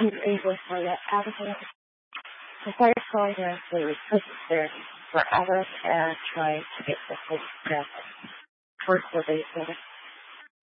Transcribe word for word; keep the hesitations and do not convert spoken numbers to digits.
he's able for that everything. The first going to actually persisted for hours and tried to get the full step. First, what they said.